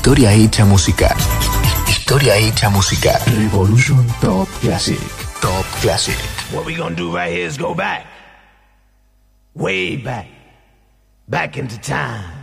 Historia hecha música. Historia hecha música. Revolution Top Classic. Top Classic. What we gonna do right here is go back. Way back. Back into time.